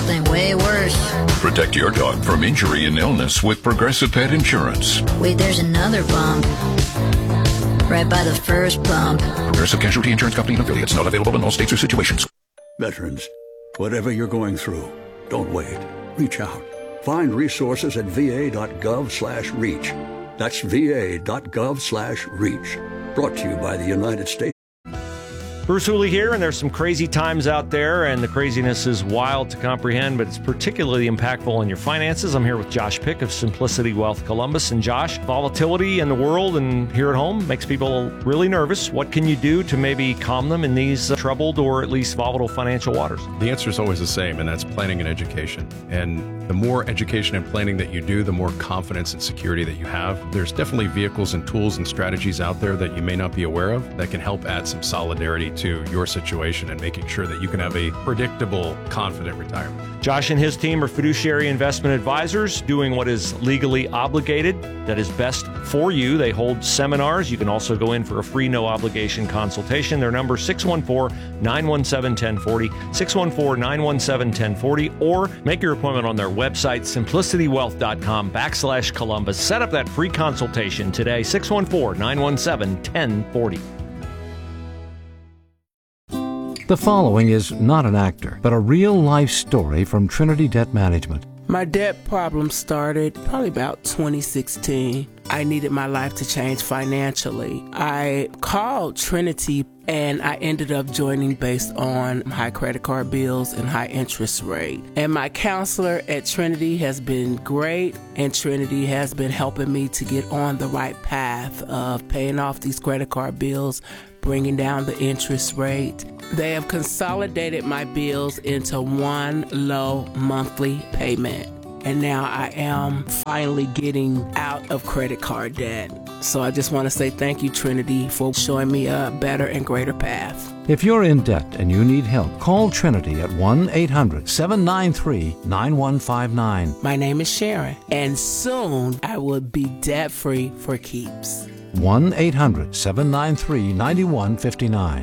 something way worse. Protect your dog from injury and illness with Progressive Pet Insurance. Wait, there's another bump. Right by the first bump. Progressive Casualty Insurance Company and affiliates. Not available in all states or situations. Veterans, whatever you're going through, don't wait. Reach out. Find resources at va.gov/reach. That's va.gov/reach. Brought to you by the United States. Bruce Hooley here, and there's some crazy times out there, and the craziness is wild to comprehend, but it's particularly impactful in your finances. I'm here with Josh Pick of Simplicity Wealth Columbus. And Josh, volatility in the world and here at home makes people really nervous. What can you do to maybe calm them in these troubled or at least volatile financial waters? The answer is always the same, and that's planning and education. And the more education and planning that you do, the more confidence and security that you have. There's definitely vehicles and tools and strategies out there that you may not be aware of that can help add some solidarity to your situation and making sure that you can have a predictable, confident retirement. Josh and his team are fiduciary investment advisors doing what is legally obligated, that is best for you. They hold seminars. You can also go in for a free, no-obligation consultation. Their number is 614-917-1040, 614-917-1040, or make your appointment on their website, simplicitywealth.com/Columbus. Set up that free consultation today, 614-917-1040. The following is not an actor, but a real-life story from Trinity Debt Management. My debt problem started probably about 2016. I needed my life to change financially. I called Trinity and I ended up joining based on high credit card bills and high interest rate. And my counselor at Trinity has been great, and Trinity has been helping me to get on the right path of paying off these credit card bills, bringing down the interest rate. They have consolidated my bills into one low monthly payment. And now I am finally getting out of credit card debt. So I just want to say thank you, Trinity, for showing me a better and greater path. If you're in debt and you need help, call Trinity at 1-800-793-9159. My name is Sharon, and soon I will be debt-free for keeps. 1-800-793-9159.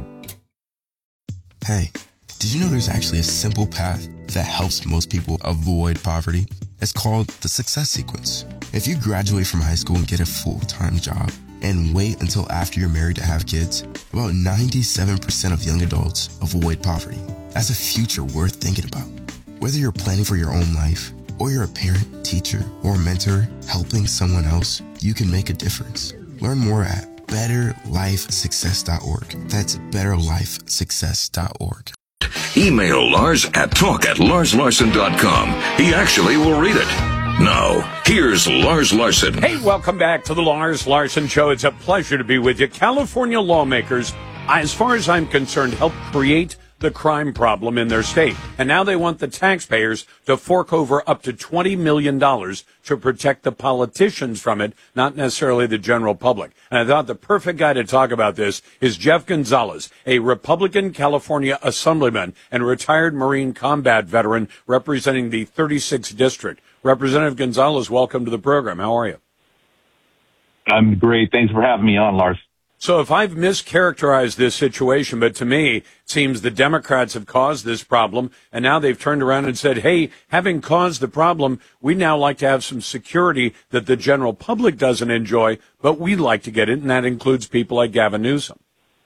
Hey, did you know there's actually a simple path that helps most people avoid poverty? It's called the Success Sequence. If you graduate from high school and get a full-time job and wait until after you're married to have kids, about 97% of young adults avoid poverty. That's a future worth thinking about. Whether you're planning for your own life, or you're a parent, teacher, or mentor helping someone else, you can make a difference. Learn more at betterlifesuccess.org. That's betterlifesuccess.org. Email Lars at talk@larslarson.com. He actually will read it. Now, here's Lars Larson. Hey, welcome back to the Lars Larson Show. It's a pleasure to be with you. California lawmakers, as far as I'm concerned, helped create the crime problem in their state. And now they want the taxpayers to fork over up to $20 million to protect the politicians from it, not necessarily the general public. And I thought the perfect guy to talk about this is Jeff Gonzalez, a Republican California assemblyman and retired Marine combat veteran representing the 36th District. Representative Gonzalez, welcome to the program. How are you? I'm great. Thanks for having me on, Lars. So if I've mischaracterized this situation, but to me, it seems the Democrats have caused this problem, and now they've turned around and said, hey, having caused the problem, we'd now like to have some security that the general public doesn't enjoy, but we'd like to get it, and that includes people like Gavin Newsom.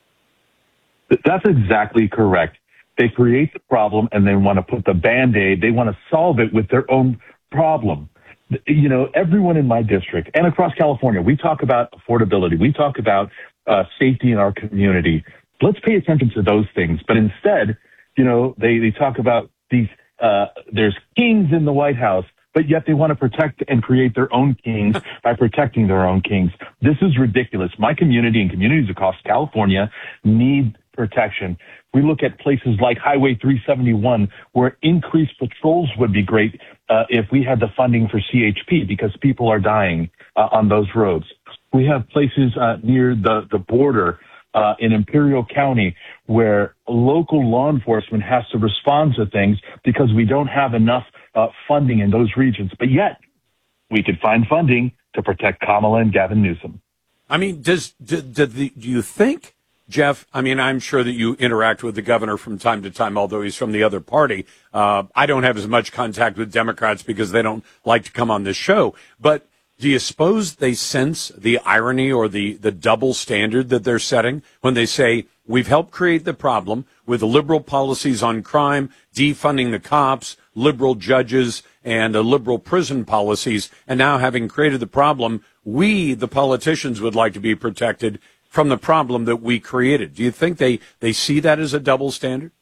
That's exactly correct. They create the problem, and they want to put the Band-Aid. They want to solve it with their own problem. You know, everyone in my district and across California, we talk about affordability. We talk about safety in our community. Let's pay attention to those things. But instead, you know, they talk about these, there's kings in the White House, but yet they want to protect and create their own kings by protecting their own kings. This is ridiculous. My community and communities across California need protection. We look at places like Highway 371, where increased patrols would be great if we had the funding for CHP, because people are dying on those roads. We have places near the border in Imperial County where local law enforcement has to respond to things because we don't have enough funding in those regions. But yet, we could find funding to protect Kamala and Gavin Newsom. I mean, do you think Jeff, I mean, I'm sure that you interact with the governor from time to time, although he's from the other party. I don't have as much contact with Democrats because they don't like to come on this show. But do you suppose they sense the irony or the double standard that they're setting when they say, we've helped create the problem with liberal policies on crime, defunding the cops, liberal judges, and liberal prison policies, and now having created the problem, we, the politicians, would like to be protected from the problem that we created. Do you think they see that as a double standard?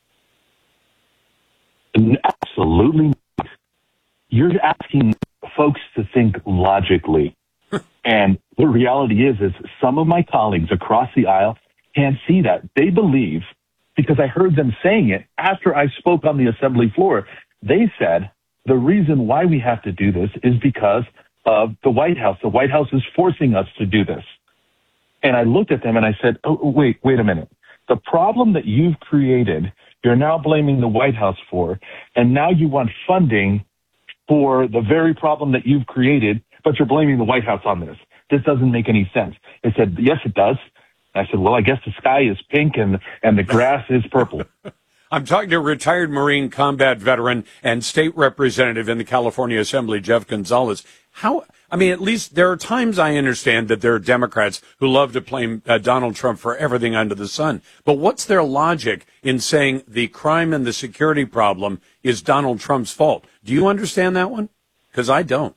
Absolutely not. You're asking folks to think logically. And the reality is some of my colleagues across the aisle can't see that. They believe, because I heard them saying it after I spoke on the assembly floor, they said the reason why we have to do this is because of the White House. The White House is forcing us to do this. And I looked at them and I said, oh, wait a minute. The problem that you've created, you're now blaming the White House for, and now you want funding for the very problem that you've created, but you're blaming the White House on this. This doesn't make any sense. They said, yes, it does. I said, well, I guess the sky is pink and the grass is purple. I'm talking to a retired Marine combat veteran and state representative in the California Assembly, Jeff Gonzalez. At least there are times I understand that there are Democrats who love to blame Donald Trump for everything under the sun. But what's their logic in saying the crime and the security problem is Donald Trump's fault? Do you understand that one? Because I don't.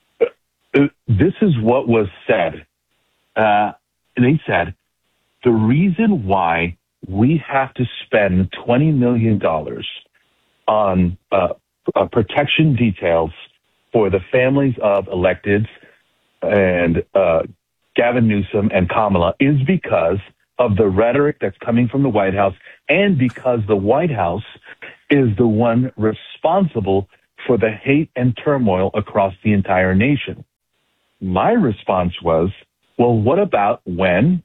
This is what was said. They said, the reason why we have to spend $20 million on protection details for the families of electeds and Gavin Newsom and Kamala is because of the rhetoric that's coming from the White House and because the White House is the one responsible for the hate and turmoil across the entire nation. My response was, well, what about when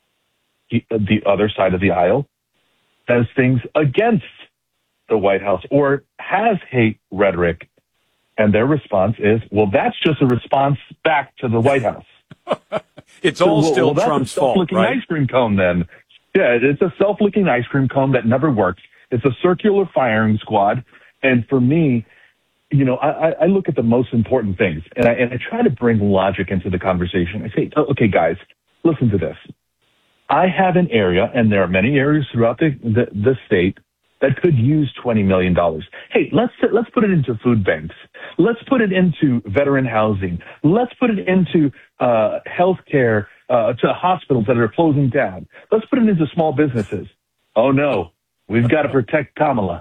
the other side of the aisle does things against the White House or has hate rhetoric? And their response is, well, that's just a response back to the White House. It's all still Trump's fault, right? It's a self-licking ice cream cone then. Yeah, it's a self-licking ice cream cone that never works. It's a circular firing squad. And for me, I look at the most important things and I try to bring logic into the conversation. I say, okay, guys, listen to this. I have an area, and there are many areas throughout the state that could use $20 million. Hey, let's put it into food banks. Let's put it into veteran housing. Let's put it into health care to hospitals that are closing down. Let's put it into small businesses. Oh, no, we've got to protect Kamala.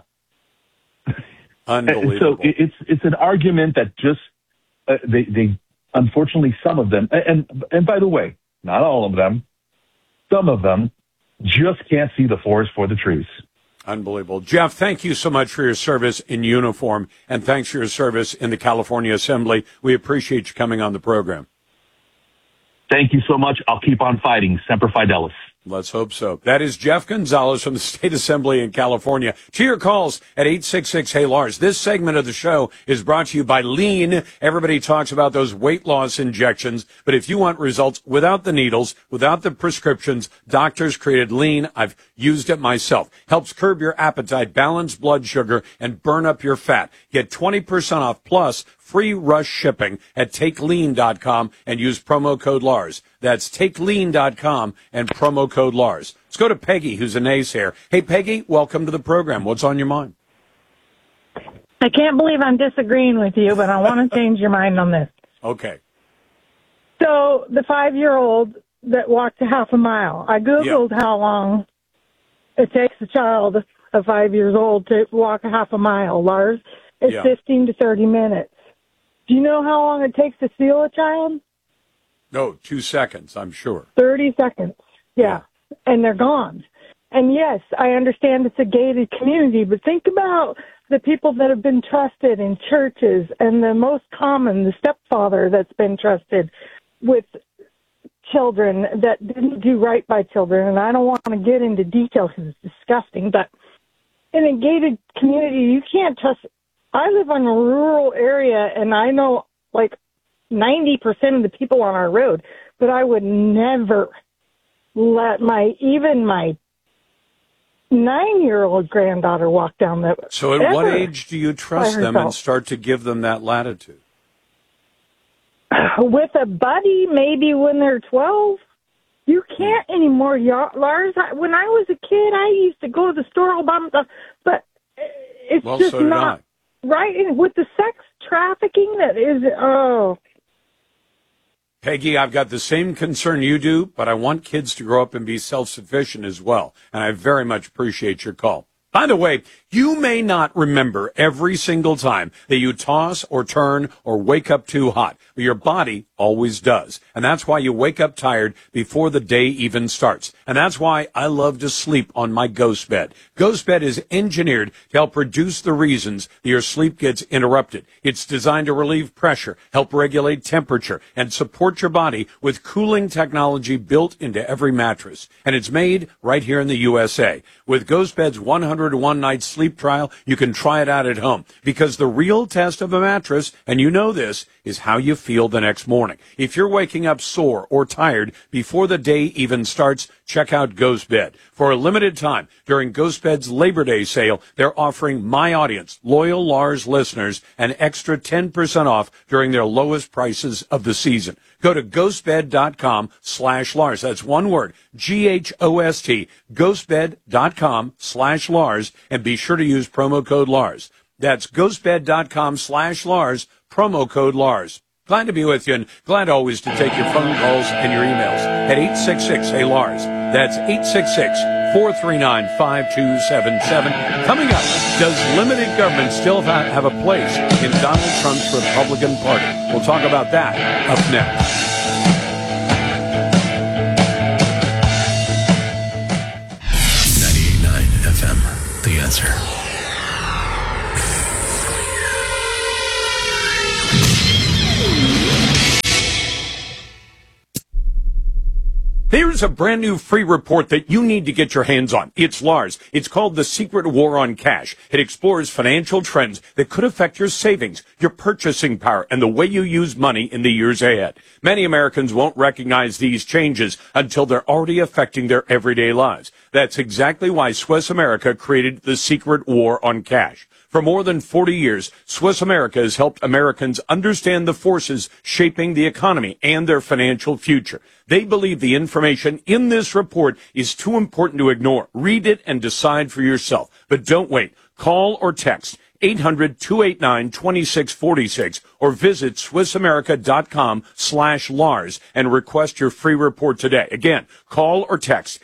Unbelievable. So it's an argument that just they unfortunately some of them and by the way, not all of them, some of them just can't see the forest for the trees. Unbelievable. Jeff, thank you so much for your service in uniform, and thanks for your service in the California Assembly. We appreciate you coming on the program. Thank you so much. I'll keep on fighting. Semper Fidelis. Let's hope so. That is Jeff Gonzalez from the State Assembly in California. To your calls at 866-HEY-LARS. This segment of the show is brought to you by Lean. Everybody talks about those weight loss injections, but if you want results without the needles, without the prescriptions, doctors created Lean. I've used it myself. Helps curb your appetite, balance blood sugar, and burn up your fat. Get 20% off plus free rush shipping at TakeLean.com and use promo code LARS. That's TakeLean.com and promo code LARS. Let's go to Peggy, who's a naysayer. Hey, Peggy, welcome to the program. What's on your mind? I can't believe I'm disagreeing with you, but I want to change your mind on this. Okay. So the 5-year-old that walked a half a mile, I Googled how long it takes a child of 5 years old to walk a half a mile, Lars. It's 15 to 30 minutes. Do you know how long it takes to seal a child? No, 2 seconds, I'm sure. 30 seconds, yeah. And they're gone. And yes, I understand it's a gated community, but think about the people that have been trusted in churches, and the most common, the stepfather that's been trusted with children that didn't do right by children. And I don't want to get into details because it's disgusting, but in a gated community, you can't trust. I live in a rural area, and I know like 90% of the people on our road, but I would never let my 9-year-old granddaughter walk down the. So at what age do you trust them and start to give them that latitude? With a buddy, maybe when they're 12. You can't anymore, Lars. When I was a kid, I used to go to the store all by myself, but it's just so did not I. right. And with the sex trafficking, that is, Peggy, I've got the same concern you do, but I want kids to grow up and be self-sufficient as well, and I very much appreciate your call. By the way, you may not remember every single time that you toss or turn or wake up too hot, but your body always does. And that's why you wake up tired before the day even starts. And that's why I love to sleep on my Ghost Bed. Ghost Bed is engineered to help reduce the reasons that your sleep gets interrupted. It's designed to relieve pressure, help regulate temperature, and support your body with cooling technology built into every mattress. And it's made right here in the USA. With Ghost Bed's 101 night sleep trial, you can try it out at home, because the real test of a mattress, and you know this, is how you feel the next morning. If you're waking up sore or tired before the day even starts, check out Ghost Bed. For a limited time, during Ghost Bed's Labor Day sale, they're offering my audience, loyal Lars listeners, an extra 10% off during their lowest prices of the season. Go to ghostbed.com/Lars. That's one word, GHOST, ghostbed.com/Lars, and be sure to use promo code Lars. That's ghostbed.com/Lars, promo code Lars. Glad to be with you, and glad always to take your phone calls and your emails at 866-HEY-LARS. That's 866-439-5277. Coming up, does limited government still have a place in Donald Trump's Republican Party? We'll talk about that up next. 98.9 FM, The Answer. There's a brand new free report that you need to get your hands on. It's Lars. It's called The Secret War on Cash. It explores financial trends that could affect your savings, your purchasing power, and the way you use money in the years ahead. Many Americans won't recognize these changes until they're already affecting their everyday lives. That's exactly why Swiss America created The Secret War on Cash. For more than 40 years, Swiss America has helped Americans understand the forces shaping the economy and their financial future. They believe the information in this report is too important to ignore. Read it and decide for yourself. But don't wait. Call or text 800-289-2646 or visit SwissAmerica.com/Lars and request your free report today. Again, call or text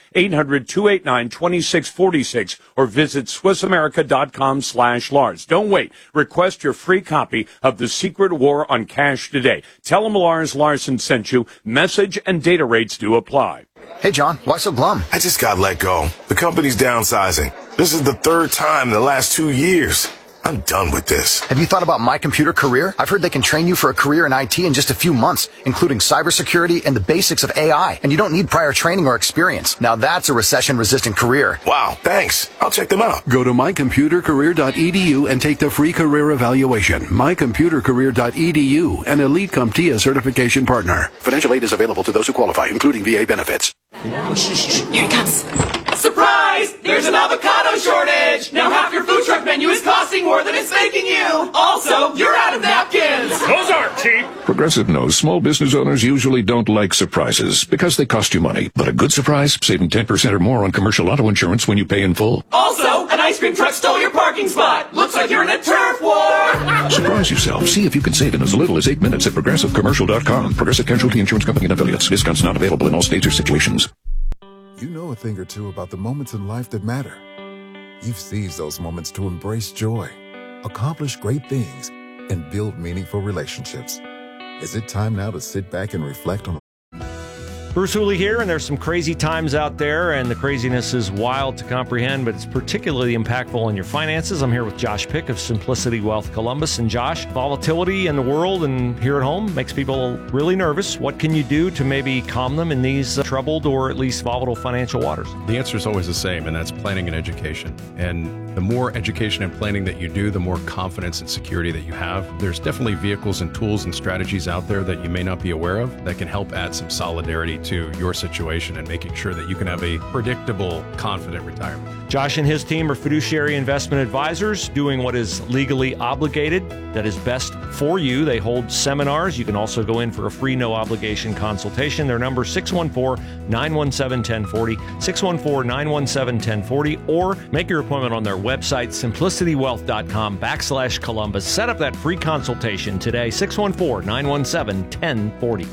800-289-2646 or visit SwissAmerica.com/Lars. Don't wait. Request your free copy of The Secret War on Cash today. Tell them Lars Larson sent you. Message and data rates do apply. Hey, John, why so glum? I just got let go. The company's downsizing. This is the third time in the last 2 years. I'm done with this. Have you thought about My Computer Career? I've heard they can train you for a career in IT in just a few months, including cybersecurity and the basics of AI. And you don't need prior training or experience. Now that's a recession-resistant career. Wow, thanks. I'll check them out. Go to mycomputercareer.edu and take the free career evaluation. mycomputercareer.edu, an Elite CompTIA certification partner. Financial aid is available to those who qualify, including VA benefits. Here it comes. Surprise! There's an avocado shortage! Now half your food truck menu is costing more than it's making you! Also, you're out of napkins! Those aren't cheap! Progressive knows small business owners usually don't like surprises because they cost you money. But a good surprise, saving 10% or more on commercial auto insurance when you pay in full. Also, an ice cream truck stole your parking spot! Looks like you're in a turf war! Surprise yourself. See if you can save in as little as 8 minutes at ProgressiveCommercial.com. Progressive Casualty Insurance Company and Affiliates. Discounts not available in all states or situations. You know a thing or two about the moments in life that matter. You've seized those moments to embrace joy, accomplish great things, and build meaningful relationships. Is it time now to sit back and reflect on? Bruce Hooley here, and there's some crazy times out there, and the craziness is wild to comprehend, but it's particularly impactful in your finances. I'm here with Josh Pick of Simplicity Wealth Columbus. And Josh, volatility in the world and here at home makes people really nervous. What can you do to maybe calm them in these troubled or at least volatile financial waters? The answer is always the same, and that's planning and education. And the more education and planning that you do, the more confidence and security that you have. There's definitely vehicles and tools and strategies out there that you may not be aware of that can help add some solidarity specific to your situation and making sure that you can have a predictable, confident retirement. Josh and his team are fiduciary investment advisors doing what is legally obligated, that is best for you. They hold seminars. You can also go in for a free, no-obligation consultation. Their number, 614-917-1040, 614-917-1040, or make your appointment on their website, simplicitywealth.com/Columbus. Set up that free consultation today, 614-917-1040.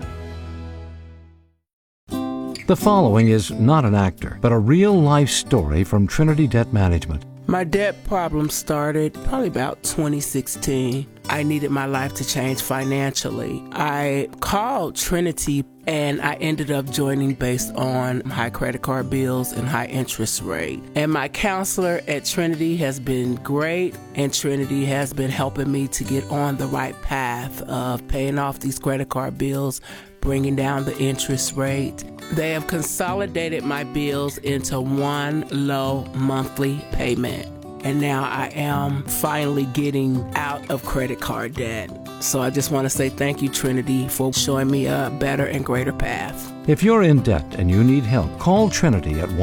The following is not an actor, but a real-life story from Trinity Debt Management. My debt problem started probably about 2016. I needed my life to change financially. I called Trinity and I ended up joining based on high credit card bills and high interest rate. And my counselor at Trinity has been great, and Trinity has been helping me to get on the right path of paying off these credit card bills, bringing down the interest rate. They have consolidated my bills into one low monthly payment. And now I am finally getting out of credit card debt. So I just want to say thank you, Trinity, for showing me a better and greater path. If you're in debt and you need help, call Trinity at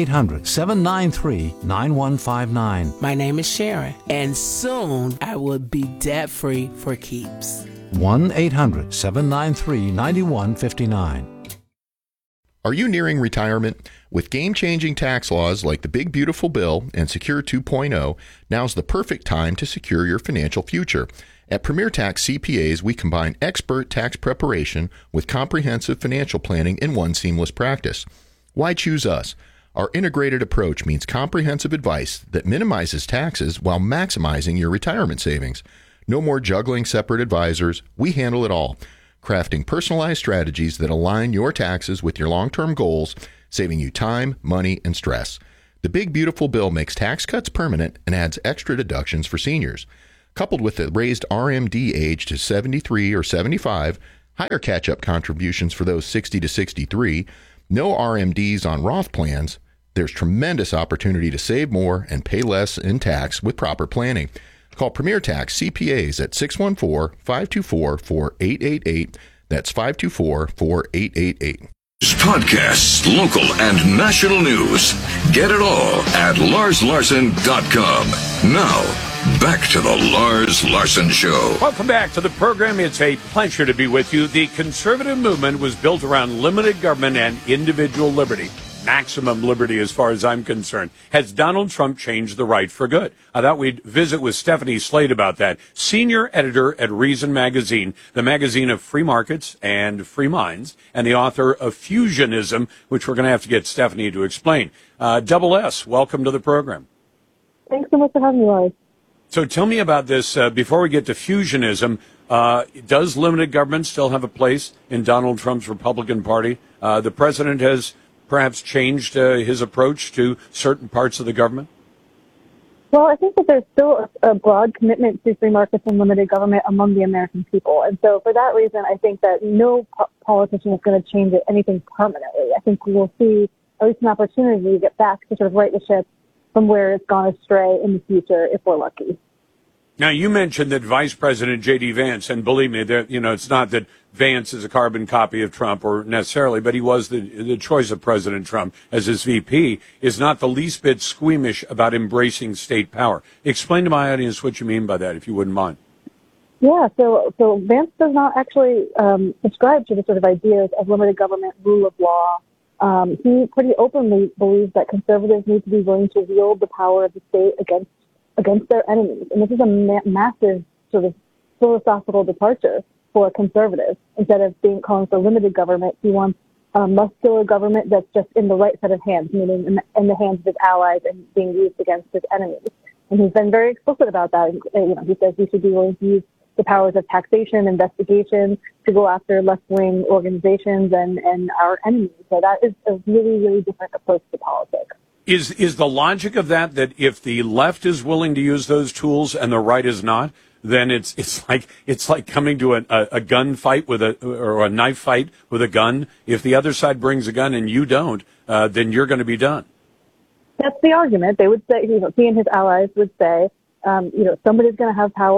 1-800-793-9159. My name is Sharon, and soon I will be debt-free for keeps. 1-800-793-9159. Are you nearing retirement? With game-changing tax laws like the Big Beautiful Bill and Secure 2.0, now's the perfect time to secure your financial future. At Premier Tax CPAs, we combine expert tax preparation with comprehensive financial planning in one seamless practice. Why choose us? Our integrated approach means comprehensive advice that minimizes taxes while maximizing your retirement savings. No more juggling separate advisors. We handle it all, crafting personalized strategies that align your taxes with your long-term goals, saving you time, money, and stress. The Big Beautiful Bill makes tax cuts permanent and adds extra deductions for seniors. Coupled with the raised RMD age to 73 or 75, higher catch-up contributions for those 60 to 63, no RMDs on Roth plans, there's tremendous opportunity to save more and pay less in tax with proper planning. Call Premier Tax CPAs at 614-524-4888. That's 524-4888. Podcasts, local and national news. Get it all at LarsLarson.com. Now, back to the Lars Larson Show. Welcome back to the program. It's a pleasure to be with you. The conservative movement was built around limited government and individual liberty. Maximum liberty as far as I'm concerned. Has Donald Trump changed the right for good? I thought we'd visit with Stephanie Slade about that. Senior editor at Reason Magazine, the magazine of free markets and free minds, and the author of Fusionism, which we're going to have to get Stephanie to explain. Double S, welcome to the program. Thanks so much for having me, Lars. So tell me about this, before we get to fusionism, does limited government still have a place in Donald Trump's Republican Party? The president has perhaps changed his approach to certain parts of the government? Well, I think that there's still a broad commitment to free markets and limited government among the American people. And so for that reason, I think that no politician is going to change anything permanently. I think we will see at least an opportunity to get back to sort of right the ship from where it's gone astray in the future if we're lucky. Now, you mentioned that Vice President J.D. Vance, and believe me, it's not that Vance is a carbon copy of Trump or necessarily, but he was the choice of President Trump as his VP, is not the least bit squeamish about embracing state power. Explain to my audience what you mean by that, if you wouldn't mind. Yeah, so Vance does not actually subscribe to the sort of ideas of limited government, rule of law. He pretty openly believes that conservatives need to be willing to wield the power of the state against their enemies. And this is a massive sort of philosophical departure for conservatives. Instead of calling for limited government, he wants a muscular government that's just in the right set of hands, meaning in the hands of his allies and being used against his enemies. And he's been very explicit about that. He says we should be willing to use the powers of taxation, investigation to go after left-wing organizations and our enemies. So that is a really, really different approach to politics. Is the logic of that if the left is willing to use those tools and the right is not, then it's like coming to a gun fight or a knife fight with a gun. If the other side brings a gun and you don't, then you're going to be done. That's the argument. They would say, he and his allies would say, somebody's going to have power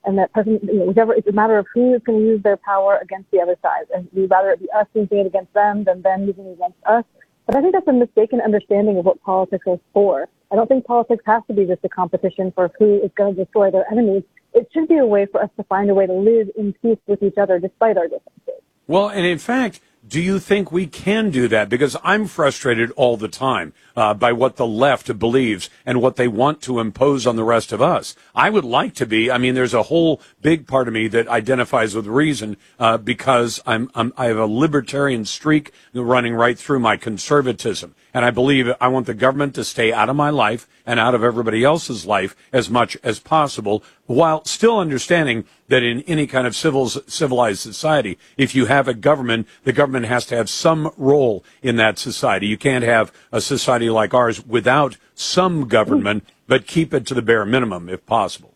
and that person, whichever, it's a matter of who is going to use their power against the other side. And we'd rather it be us using it against them than them using it against us. But I think that's a mistaken understanding of what politics is for. I don't think politics has to be just a competition for who is going to destroy their enemies. It should be a way for us to find a way to live in peace with each other despite our differences. Well, and in fact, do you think we can do that? Because I'm frustrated all the time by what the left believes and what they want to impose on the rest of us. I would like to be. I mean, there's a whole big part of me that identifies with reason because I have a libertarian streak running right through my conservatism. And I believe I want the government to stay out of my life and out of everybody else's life as much as possible, while still understanding that in any kind of civilized society, if you have a government, the government has to have some role in that society. You can't have a society like ours without some government, but keep it to the bare minimum if possible.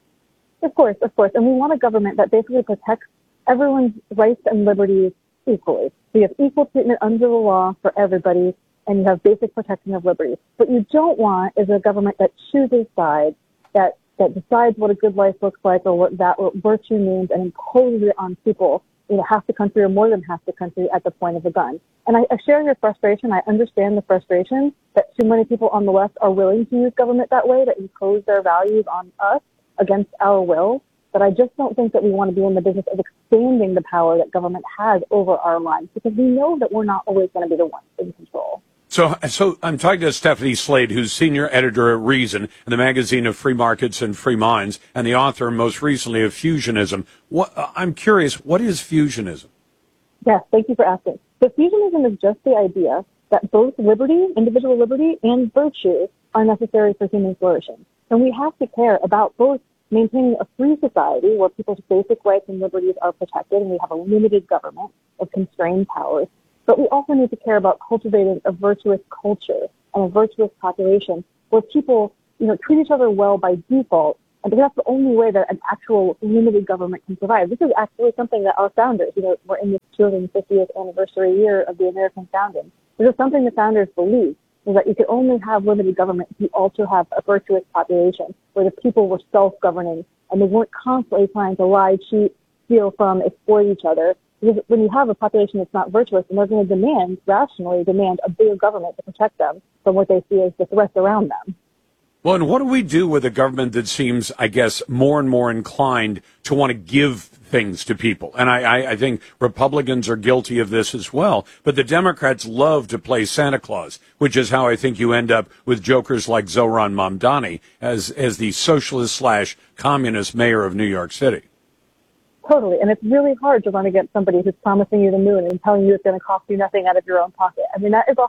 Of course. And we want a government that basically protects everyone's rights and liberties equally. So you have equal treatment under the law for everybody, and you have basic protection of liberties. What you don't want is a government that chooses sides, that decides what a good life looks like or what virtue means and imposes it on people, half the country or more than half the country at the point of a gun. And I share your frustration. I understand the frustration that too many people on the left are willing to use government that way, to impose their values on us against our will. But I just don't think that we want to be in the business of expanding the power that government has over our lives, because we know that we're not always going to be the ones in control. So I'm talking to Stephanie Slade, who's senior editor at Reason, and the magazine of Free Markets and Free Minds, and the author most recently of Fusionism. I'm curious, what is fusionism? Yes, thank you for asking. So fusionism is just the idea that both liberty, individual liberty, and virtue are necessary for human flourishing. And we have to care about both maintaining a free society where people's basic rights and liberties are protected, and we have a limited government of constrained powers. But we also need to care about cultivating a virtuous culture and a virtuous population where people, treat each other well by default. And because that's the only way that an actual limited government can survive. This is actually something that our founders, we're in the 250th anniversary year of the American founding. This is something the founders believed, is that you could only have limited government if you also have a virtuous population where the people were self-governing and they weren't constantly trying to lie, cheat, steal from, exploit each other. Because when you have a population that's not virtuous, and they're going to rationally demand a bigger government to protect them from what they see as the threats around them. Well, and what do we do with a government that seems, I guess, more and more inclined to want to give things to people? And I think Republicans are guilty of this as well. But the Democrats love to play Santa Claus, which is how I think you end up with jokers like Zohran Mamdani as the socialist/communist mayor of New York City. Totally. And it's really hard to run against somebody who's promising you the moon and telling you it's going to cost you nothing out of your own pocket. I mean, that is a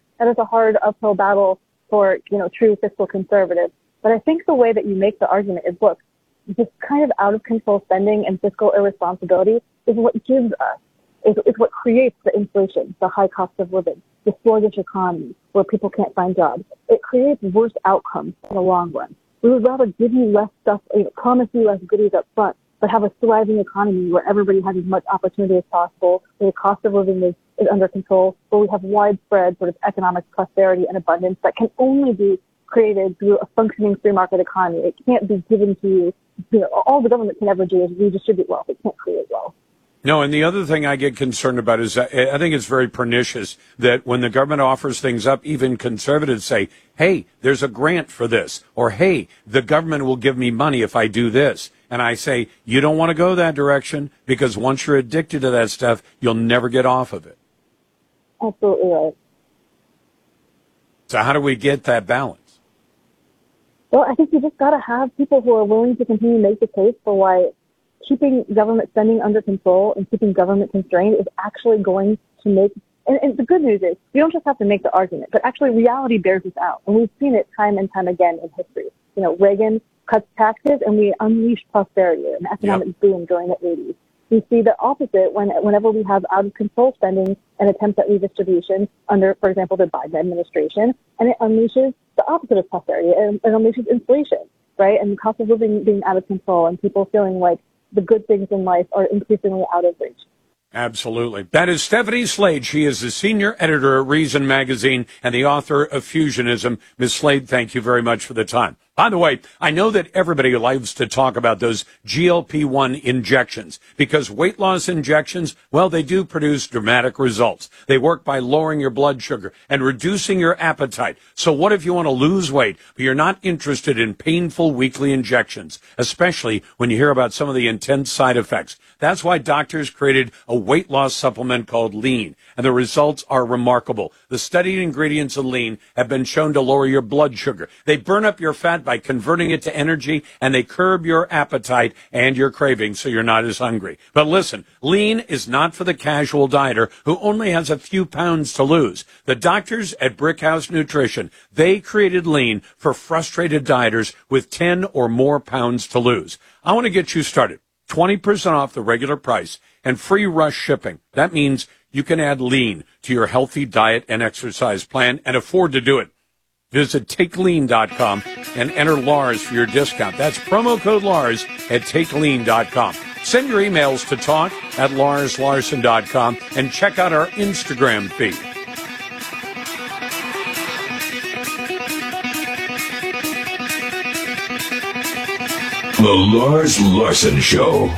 hard uphill battle for, true fiscal conservatives. But I think the way that you make the argument is, look, this kind of out of control spending and fiscal irresponsibility is what gives us, is what creates the inflation, the high cost of living, the sluggish economy where people can't find jobs. It creates worse outcomes in the long run. We would rather give you less stuff, promise you less goodies up front, but have a thriving economy where everybody has as much opportunity as possible, where the cost of living is under control, where we have widespread sort of economic prosperity and abundance that can only be created through a functioning free market economy. It can't be given to you. All the government can ever do is redistribute wealth. It can't create wealth. No, and the other thing I get concerned about is I think it's very pernicious that when the government offers things up, even conservatives say, hey, there's a grant for this, or hey, the government will give me money if I do this. And I say, you don't want to go that direction, because once you're addicted to that stuff, you'll never get off of it. Absolutely right. So how do we get that balance? Well, I think you just got to have people who are willing to continue to make the case for why keeping government spending under control and keeping government constrained is actually going to make, and the good news is, you don't just have to make the argument, but actually reality bears this out. And we've seen it time and time again in history. Reagan cuts taxes and we unleashed prosperity, an economic boom during the 80s. We see the opposite whenever we have out of control spending and attempts at redistribution under, for example, the Biden administration, and it unleashes the opposite of prosperity. It unleashes inflation, right? And the cost of living being out of control and people feeling like the good things in life are increasingly out of reach. Absolutely. That is Stephanie Slade. She is the senior editor at Reason magazine and the author of Fusionism. Ms. Slade, thank you very much for the time. By the way, I know that everybody loves to talk about those GLP-1 injections because weight loss injections, well, they do produce dramatic results. They work by lowering your blood sugar and reducing your appetite. So what if you want to lose weight, but you're not interested in painful weekly injections, especially when you hear about some of the intense side effects? That's why doctors created a weight loss supplement called Lean, and the results are remarkable. The studied ingredients in Lean have been shown to lower your blood sugar. They burn up your fat by converting it to energy, and they curb your appetite and your cravings so you're not as hungry. But listen, Lean is not for the casual dieter who only has a few pounds to lose. The doctors at Brickhouse Nutrition, they created Lean for frustrated dieters with 10 or more pounds to lose. I want to get you started. 20% off the regular price and free rush shipping. That means you can add Lean to your healthy diet and exercise plan and afford to do it. Visit TakeLean.com and enter Lars for your discount. That's promo code Lars at TakeLean.com. Send your emails to talk@LarsLarson.com and check out our Instagram feed. The Lars Larson Show.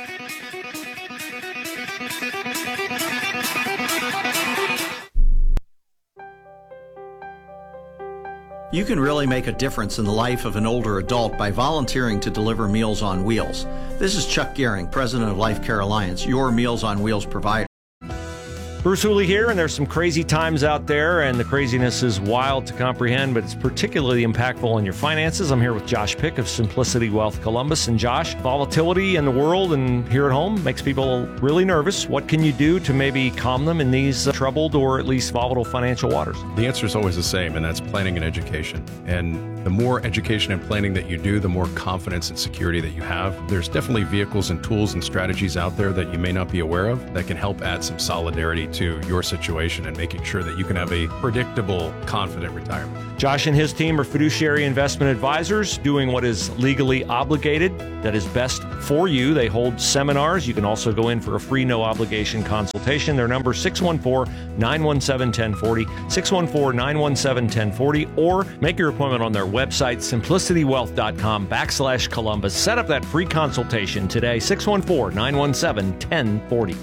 You can really make a difference in the life of an older adult by volunteering to deliver Meals on Wheels. This is Chuck Gehring, president of Life Care Alliance, your Meals on Wheels provider. Bruce Hooley here, and there's some crazy times out there, and the craziness is wild to comprehend, but it's particularly impactful in your finances. I'm here with Josh Pick of Simplicity Wealth Columbus. And Josh, volatility in the world and here at home makes people really nervous. What can you do to maybe calm them in these troubled or at least volatile financial waters? The answer is always the same, and that's planning and education. And the more education and planning that you do, the more confidence and security that you have. There's definitely vehicles and tools and strategies out there that you may not be aware of that can help add some solidarity to your situation and making sure that you can have a predictable, confident retirement. Josh and his team are fiduciary investment advisors doing what is legally obligated, that is best for you. They hold seminars. You can also go in for a free, no-obligation consultation. Their number is 614-917-1040, 614-917-1040, or make your appointment on their website, simplicitywealth.com/Columbus. Set up that free consultation today, 614-917-1040.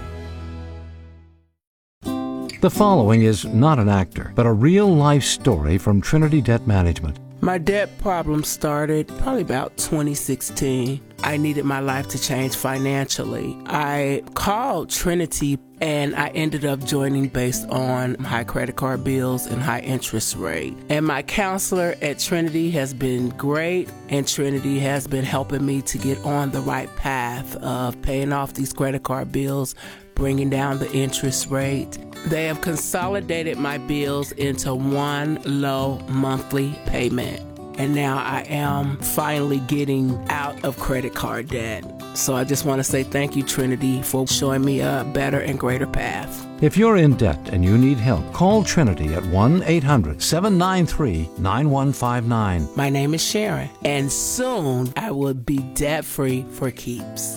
The following is not an actor, but a real-life story from Trinity Debt Management. My debt problem started probably about 2016. I needed my life to change financially. I called Trinity and I ended up joining based on high credit card bills and high interest rate. And my counselor at Trinity has been great, and Trinity has been helping me to get on the right path of paying off these credit card bills, bringing down the interest rate. They have consolidated my bills into one low monthly payment. And now I am finally getting out of credit card debt. So I just want to say thank you, Trinity, for showing me a better and greater path. If you're in debt and you need help, call Trinity at 1-800-793-9159. My name is Sharon, and soon I will be debt-free for keeps.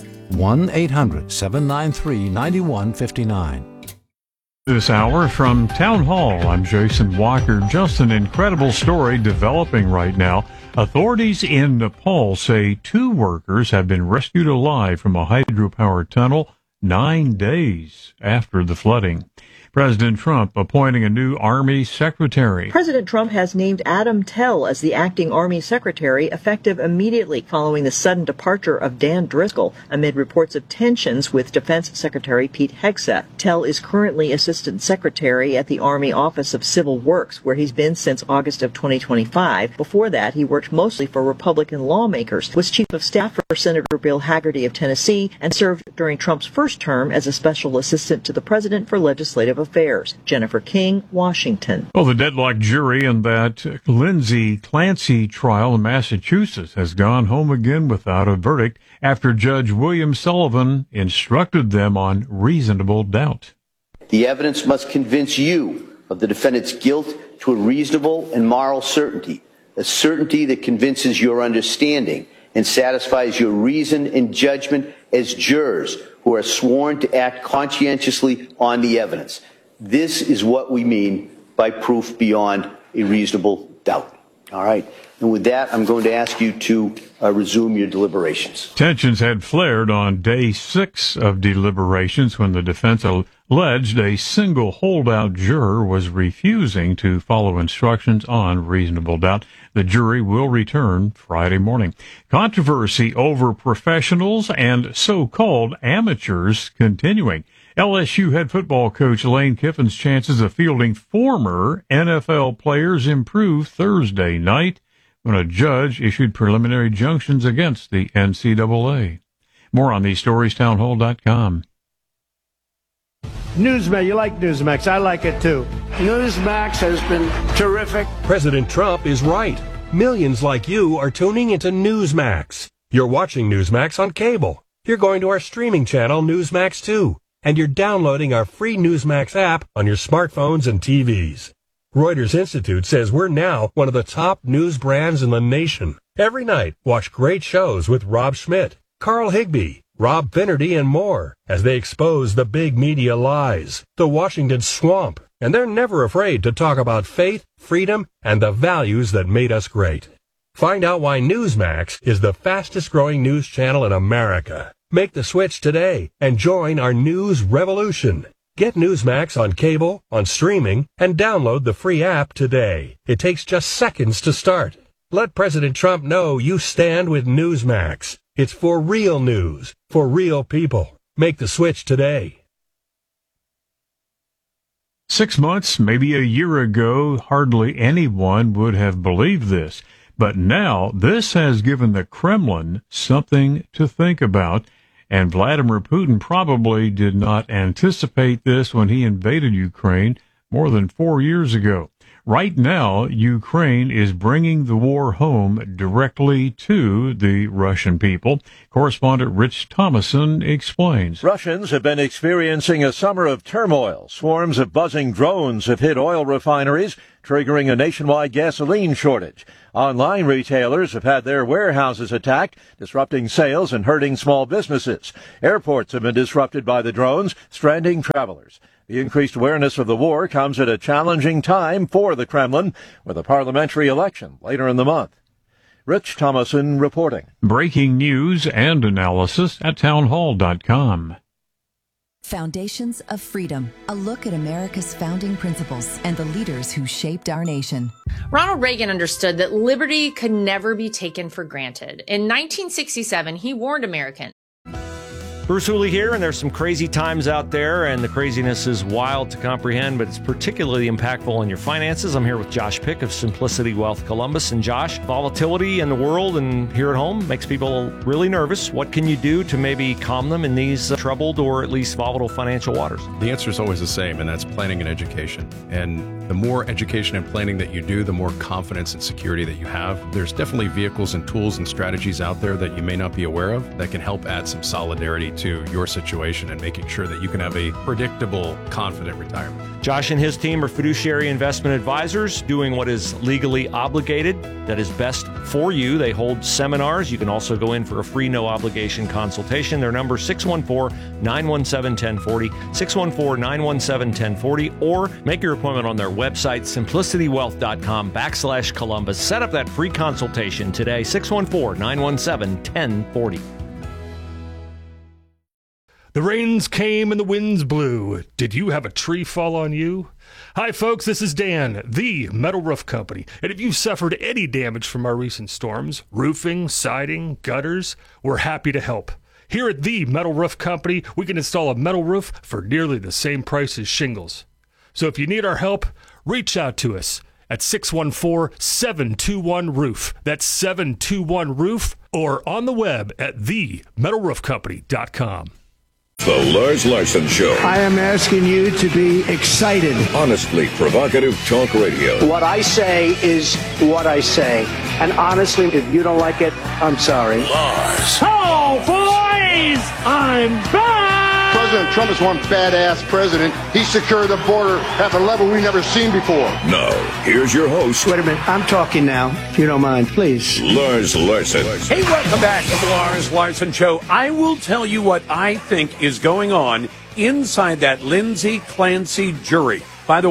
1-800-793-9159. This hour from Town Hall, I'm Jason Walker. Just an incredible story developing right now. Authorities in Nepal say 2 workers have been rescued alive from a hydropower tunnel 9 days after the flooding. President Trump appointing a new Army secretary. President Trump has named Adam Tell as the acting Army secretary, effective immediately following the sudden departure of Dan Driscoll amid reports of tensions with Defense Secretary Pete Hegseth. Tell is currently assistant secretary at the Army Office of Civil Works, where he's been since August of 2025. Before that, he worked mostly for Republican lawmakers, was chief of staff for Senator Bill Hagerty of Tennessee, and served during Trump's first term as a special assistant to the president for legislative affairs. Jennifer King, Washington. Well, the deadlocked jury in that Lindsay Clancy trial in Massachusetts has gone home again without a verdict after Judge William Sullivan instructed them on reasonable doubt. The evidence must convince you of the defendant's guilt to a reasonable and moral certainty, a certainty that convinces your understanding and satisfies your reason and judgment as jurors who are sworn to act conscientiously on the evidence. This is what we mean by proof beyond a reasonable doubt. All right. And with that, I'm going to ask you to resume your deliberations. Tensions had flared on day 6 of deliberations when the defense alleged a single holdout juror was refusing to follow instructions on reasonable doubt. The jury will return Friday morning. Controversy over professionals and so-called amateurs continuing. LSU head football coach Lane Kiffin's chances of fielding former NFL players improved Thursday night when a judge issued preliminary injunctions against the NCAA. More on these stories, townhall.com. Newsmax, you like Newsmax. I like it too. Newsmax has been terrific. President Trump is right. Millions like you are tuning into Newsmax. You're watching Newsmax on cable. You're going to our streaming channel, Newsmax 2. And you're downloading our free Newsmax app on your smartphones and TVs. Reuters Institute says we're now one of the top news brands in the nation. Every night, watch great shows with Rob Schmidt, Carl Higbie, Rob Finnerty, and more as they expose the big media lies, the Washington swamp, and they're never afraid to talk about faith, freedom, and the values that made us great. Find out why Newsmax is the fastest growing news channel in America. Make the switch today and join our news revolution. Get Newsmax on cable, on streaming, and download the free app today. It takes just seconds to start. Let President Trump know you stand with Newsmax. It's for real news, for real people. Make the switch today. 6 months, maybe a year ago, hardly anyone would have believed this. But now this has given the Kremlin something to think about. And Vladimir Putin probably did not anticipate this when he invaded Ukraine more than 4 years ago. Right now, Ukraine is bringing the war home directly to the Russian people. Correspondent Rich Thomason explains. Russians have been experiencing a summer of turmoil. Swarms of buzzing drones have hit oil refineries, triggering a nationwide gasoline shortage. Online retailers have had their warehouses attacked, disrupting sales and hurting small businesses. Airports have been disrupted by the drones, stranding travelers. The increased awareness of the war comes at a challenging time for the Kremlin, with a parliamentary election later in the month. Rich Thomason reporting. Breaking news and analysis at townhall.com. Foundations of Freedom, a look at America's founding principles and the leaders who shaped our nation. Ronald Reagan understood that liberty could never be taken for granted. In 1967, he warned Americans. Bruce Hooley here, and there's some crazy times out there, and the craziness is wild to comprehend, but it's particularly impactful on your finances. I'm here with Josh Pick of Simplicity Wealth Columbus. And Josh, volatility in the world and here at home makes people really nervous. What can you do to maybe calm them in these troubled or at least volatile financial waters? The answer is always the same, and that's planning and education. And the more education and planning that you do, the more confidence and security that you have. There's definitely vehicles and tools and strategies out there that you may not be aware of that can help add some solidarity to your situation and making sure that you can have a predictable, confident retirement. Josh and his team are fiduciary investment advisors doing what is legally obligated, that is best for you. They hold seminars. You can also go in for a free, no-obligation consultation. Their number, 614-917-1040, 614-917-1040, or make your appointment on their website, simplicitywealth.com/Columbus. Set up that free consultation today, 614-917-1040. The rains came and the winds blew. Did you have a tree fall on you? Hi, folks, this is Dan, the Metal Roof Company. And if you've suffered any damage from our recent storms, roofing, siding, gutters, we're happy to help. Here at the Metal Roof Company, we can install a metal roof for nearly the same price as shingles. So if you need our help, reach out to us at 614-721-ROOF. That's 721-ROOF, or on the web at themetalroofcompany.com. The Lars Larson Show. I am asking you to be excited. Honestly provocative talk radio. What I say is what I say. And honestly, if you don't like it, I'm sorry. Lars. Oh, boys! I'm back! President Trump is one badass president. He secured the border at a level we've never seen before. Now, here's your host. Wait a minute. I'm talking now, if you don't mind, please. Lars Larson. Hey, welcome back to the Lars Larson Show. I will tell you what I think is going on inside that Lindsay Clancy jury. By the way,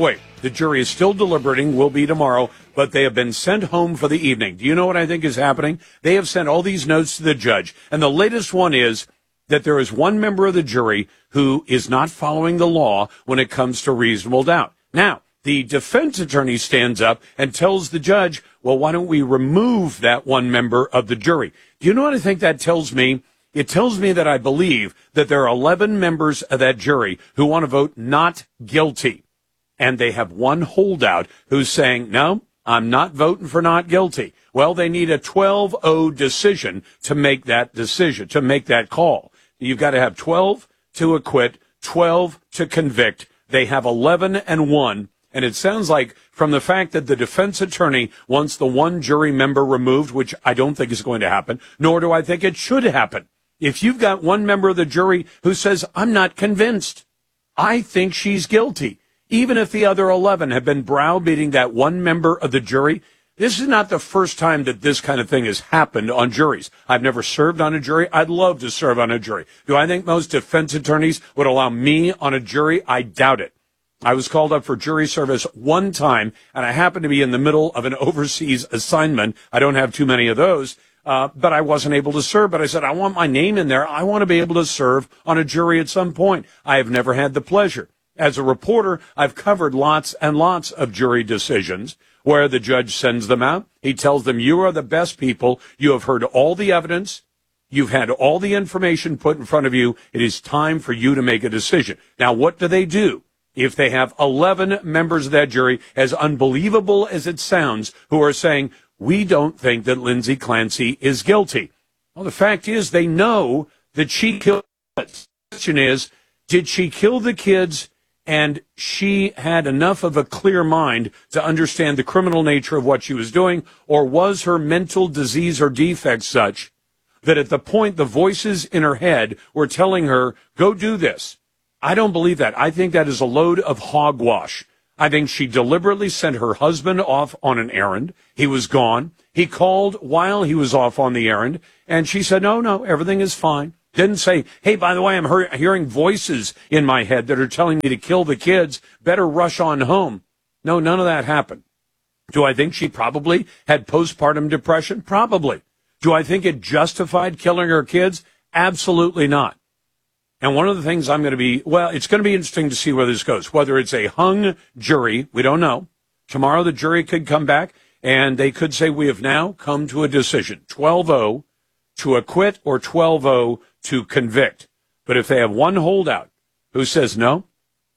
The jury is still deliberating, will be tomorrow, but they have been sent home for the evening. Do you know what I think is happening? They have sent all these notes to the judge, and the latest one is that there is one member of the jury who is not following the law when it comes to reasonable doubt. Now, the defense attorney stands up and tells the judge, well, why don't we remove that one member of the jury? Do you know what I think that tells me? It tells me that I believe that there are 11 members of that jury who want to vote not guilty. And they have one holdout who's saying, no, I'm not voting for not guilty. Well, they need a 12-0 decision to make that decision, to make that call. You've got to have 12 to acquit, 12 to convict. They have 11-1. And it sounds like from the fact that the defense attorney wants the one jury member removed, which I don't think is going to happen, nor do I think it should happen. If you've got one member of the jury who says, I'm not convinced, I think she's guilty, even if the other 11 have been browbeating that one member of the jury, this is not the first time that this kind of thing has happened on juries. I've never served on a jury. I'd love to serve on a jury. Do I think most defense attorneys would allow me on a jury? I doubt it. I was called up for jury service one time, and I happened to be in the middle of an overseas assignment. I don't have too many of those, but I wasn't able to serve. But I said, I want my name in there. I want to be able to serve on a jury at some point. I have never had the pleasure. As a reporter, I've covered lots and lots of jury decisions where the judge sends them out. He tells them, you are the best people. You have heard all the evidence. You've had all the information put in front of you. It is time for you to make a decision. Now, what do? If they have 11 members of that jury, as unbelievable as it sounds, who are saying, we don't think that Lindsay Clancy is guilty. Well, the fact is they know that she killed the kids. The question is, did she kill the kids and she had enough of a clear mind to understand the criminal nature of what she was doing, or was her mental disease or defect such that at the point the voices in her head were telling her, go do this? I don't believe that. I think that is a load of hogwash. I think she deliberately sent her husband off on an errand. He was gone. He called while he was off on the errand, and she said, no, everything is fine. Didn't say, hey, by the way, I'm hearing voices in my head that are telling me to kill the kids. Better rush on home. No, none of that happened. Do I think she probably had postpartum depression? Probably. Do I think it justified killing her kids? Absolutely not. And one of the things it's going to be interesting to see where this goes. Whether it's a hung jury, we don't know. Tomorrow the jury could come back and they could say, we have now come to a decision, 12-0 to acquit or 12-0 to convict. But if they have one holdout who says, no,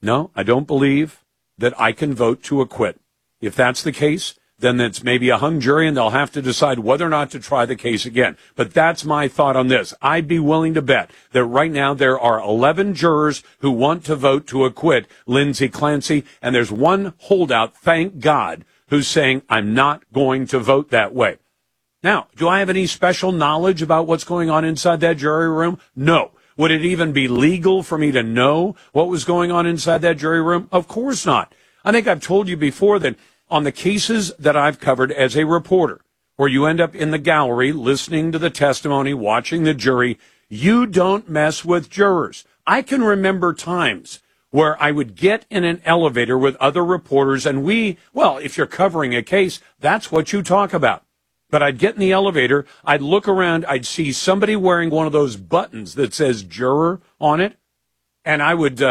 I don't believe that I can vote to acquit. If that's the case, then it's maybe a hung jury and they'll have to decide whether or not to try the case again. But that's my thought on this. I'd be willing to bet that right now there are 11 jurors who want to vote to acquit Lindsay Clancy, and there's one holdout, thank God, who's saying, I'm not going to vote that way. Now, do I have any special knowledge about what's going on inside that jury room? No. Would it even be legal for me to know what was going on inside that jury room? Of course not. I think I've told you before that on the cases that I've covered as a reporter, where you end up in the gallery listening to the testimony, watching the jury, you don't mess with jurors. I can remember times where I would get in an elevator with other reporters and if you're covering a case, that's what you talk about. But I'd get in the elevator, I'd look around, I'd see somebody wearing one of those buttons that says juror on it. And I would,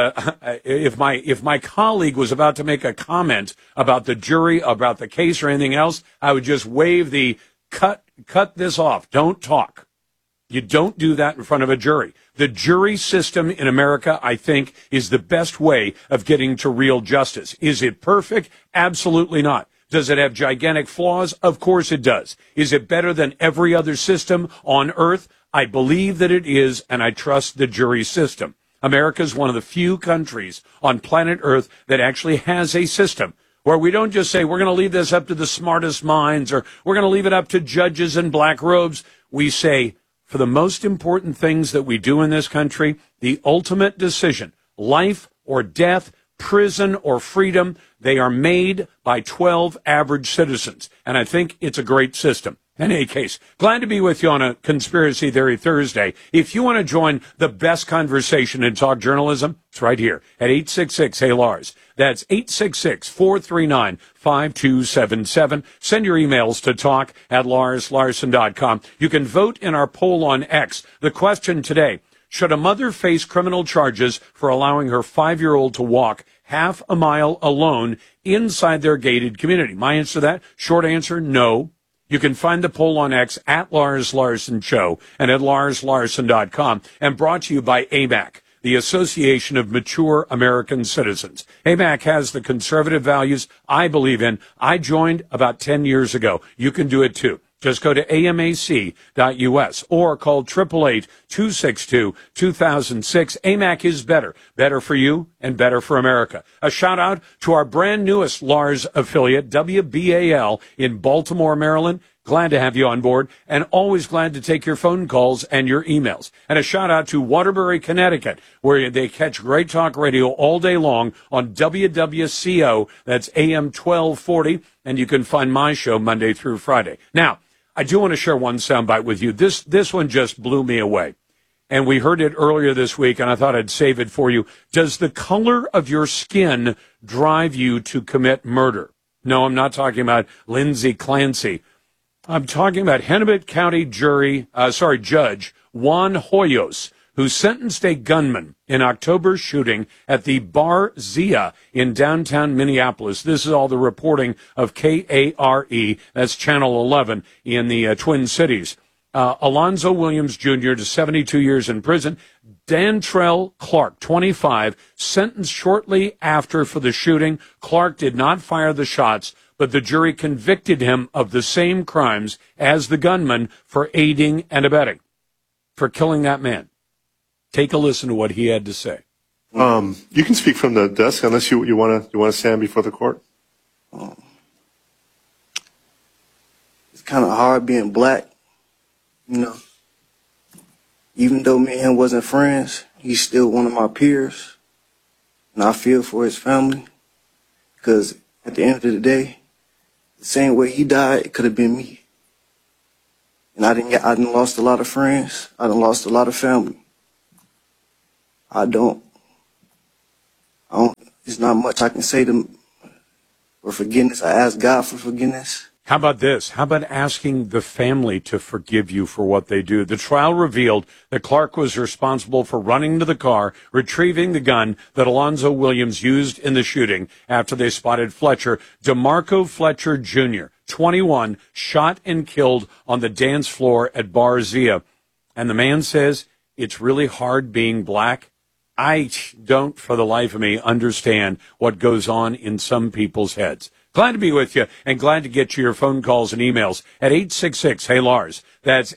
if my colleague was about to make a comment about the jury, about the case or anything else, I would just wave the cut this off. Don't talk. You don't do that in front of a jury. The jury system in America, I think, is the best way of getting to real justice. Is it perfect? Absolutely not. Does it have gigantic flaws? Of course it does. Is it better than every other system on earth? I believe that it is, and I trust the jury system. America is one of the few countries on planet Earth that actually has a system where we don't just say we're going to leave this up to the smartest minds or we're going to leave it up to judges in black robes. We say, for the most important things that we do in this country, the ultimate decision, life or death, prison or freedom, they are made by 12 average citizens. And I think it's a great system. In any case, glad to be with you on a Conspiracy Theory Thursday. If you want to join the best conversation in talk journalism, it's right here at 866-HEY-LARS. That's 866-439-5277. Send your emails to talk@LarsLarson.com. You can vote in our poll on X. The question today, should a mother face criminal charges for allowing her 5-year-old to walk half a mile alone inside their gated community? My answer to that, short answer, no. You can find the poll on X at Lars Larson Show and at LarsLarson.com, and brought to you by AMAC, the Association of Mature American Citizens. AMAC has the conservative values I believe in. I joined about 10 years ago. You can do it too. Just go to amac.us or call 888-262-2006. AMAC is better. Better for you and better for America. A shout out to our brand newest Lars affiliate, WBAL in Baltimore, Maryland. Glad to have you on board, and always glad to take your phone calls and your emails. And a shout out to Waterbury, Connecticut, where they catch great talk radio all day long on WWCO. That's AM 1240. And you can find my show Monday through Friday. Now, I do want to share one soundbite with you. This one just blew me away. And we heard it earlier this week, and I thought I'd save it for you. Does the color of your skin drive you to commit murder? No, I'm not talking about Lindsay Clancy. I'm talking about Hennepin County Judge Juan Hoyos, who sentenced a gunman in October's shooting at the Bar Zia in downtown Minneapolis. This is all the reporting of KARE, that's Channel 11 in the Twin Cities. Alonzo Williams Jr. to 72 years in prison. Dantrell Clark, 25, sentenced shortly after for the shooting. Clark did not fire the shots, but the jury convicted him of the same crimes as the gunman for aiding and abetting, for killing that man. Take a listen to what he had to say. You can speak from the desk unless you want to stand before the court. It's kind of hard being black, you know. Even though me and him wasn't friends, he's still one of my peers, and I feel for his family, because at the end of the day, the same way he died, it could have been me. And I done lost a lot of friends. I done lost a lot of family. There's not much I can say for forgiveness. I ask God for forgiveness. How about this? How about asking the family to forgive you for what they do? The trial revealed that Clark was responsible for running to the car, retrieving the gun that Alonzo Williams used in the shooting after they spotted Fletcher. DeMarco Fletcher Jr., 21, shot and killed on the dance floor at Bar Zia. And the man says, it's really hard being black. I don't, for the life of me, understand what goes on in some people's heads. Glad to be with you, and glad to get you your phone calls and emails at 866-HEY-LARS. That's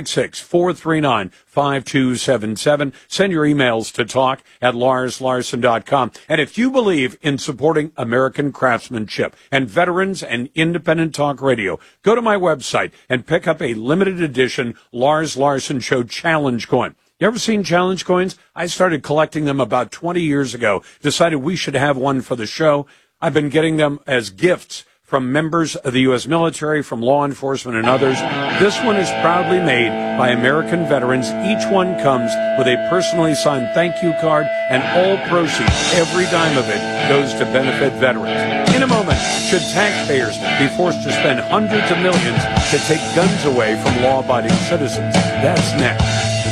866-439-5277. Send your emails to talk@LarsLarson.com. And if you believe in supporting American craftsmanship and veterans and independent talk radio, go to my website and pick up a limited edition Lars Larson Show Challenge coin. You ever seen challenge coins? I started collecting them about 20 years ago, decided we should have one for the show. I've been getting them as gifts from members of the U.S. military, from law enforcement and others. This one is proudly made by American veterans. Each one comes with a personally signed thank you card, and all proceeds, every dime of it, goes to benefit veterans. In a moment, should taxpayers be forced to spend hundreds of millions to take guns away from law-abiding citizens? That's next.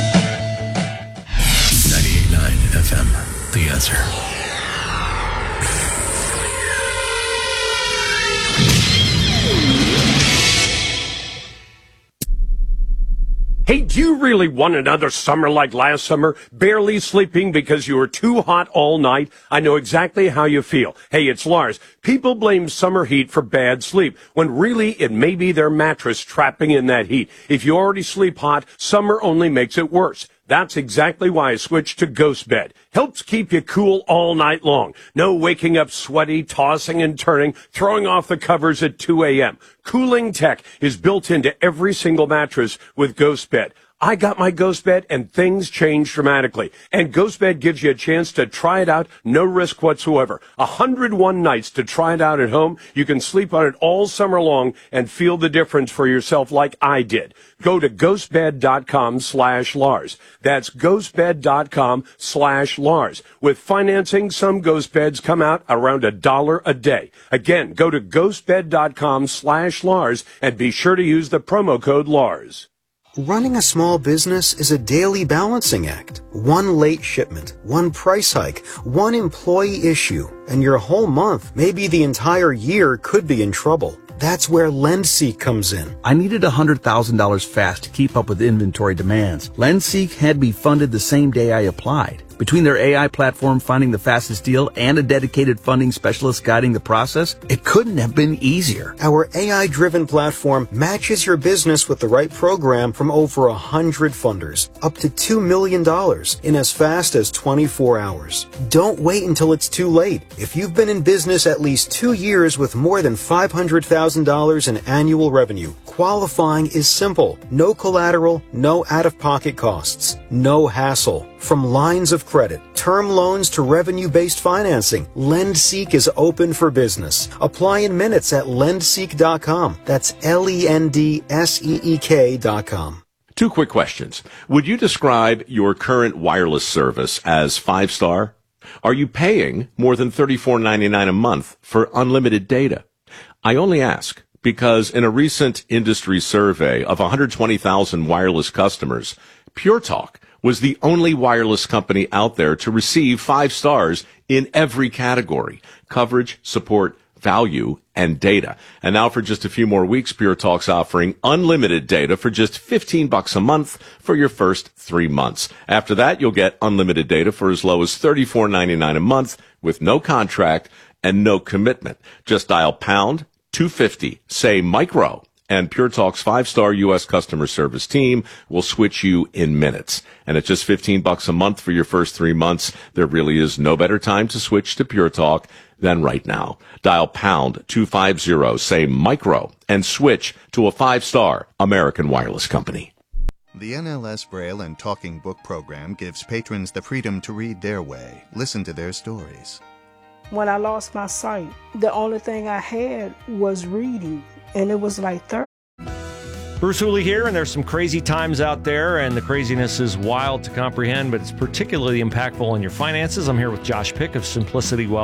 98.9 FM, The Answer. Hey, do you really want another summer like last summer? Barely sleeping because you were too hot all night? I know exactly how you feel. Hey, it's Lars. People blame summer heat for bad sleep, when really it may be their mattress trapping in that heat. If you already sleep hot, summer only makes it worse. That's exactly why I switched to Ghost Bed. Helps keep you cool all night long. No waking up sweaty, tossing and turning, throwing off the covers at 2 a.m. Cooling tech is built into every single mattress with Ghost Bed. I got my Ghost Bed and things changed dramatically. And Ghost Bed gives you a chance to try it out, no risk whatsoever. 101 nights to try it out at home. You can sleep on it all summer long and feel the difference for yourself like I did. Go to ghostbed.com/Lars. That's ghostbed.com/Lars. With financing, some Ghost Beds come out around $1 a day. Again, go to ghostbed.com/Lars and be sure to use the promo code Lars. Running a small business is a daily balancing act. One late shipment, one price hike, one employee issue, and your whole month, maybe the entire year, could be in trouble. That's where LendSeek comes in. I needed $100,000 fast to keep up with inventory demands. LendSeek had me funded the same day I applied. Between their AI platform finding the fastest deal and a dedicated funding specialist guiding the process, it couldn't have been easier. Our AI-driven platform matches your business with the right program from over 100 funders, up to $2 million in as fast as 24 hours. Don't wait until it's too late. If you've been in business at least 2 years with more than $500,000 in annual revenue, qualifying is simple. No collateral, no out-of-pocket costs, no hassle. From lines of credit, term loans to revenue-based financing, LendSeek is open for business. Apply in minutes at lendseek.com. That's LENDSEEK.com. 2 quick questions. Would you describe your current wireless service as 5-star? Are you paying more than $34.99 a month for unlimited data? I only ask because in a recent industry survey of 120,000 wireless customers, Pure Talk was the only wireless company out there to receive 5 stars in every category: coverage, support, value, and data. And now for just a few more weeks, Pure Talk's offering unlimited data for just $15 a month for your first 3 months. After that, you'll get unlimited data for as low as $34.99 a month with no contract and no commitment. Just dial pound 250, say micro, and Pure Talk's 5-star U.S. customer service team will switch you in minutes. And at just $15 a month for your first 3 months, there really is no better time to switch to Pure Talk than right now. Dial pound 250, say micro, and switch to a 5-star American wireless company. The NLS Braille and Talking Book program gives patrons the freedom to read their way, listen to their stories. When I lost my sight, the only thing I had was reading, and it was like Bruce Hooley here, and there's some crazy times out there, and the craziness is wild to comprehend, but it's particularly impactful on your finances. I'm here with Josh Pick of Simplicity Wealth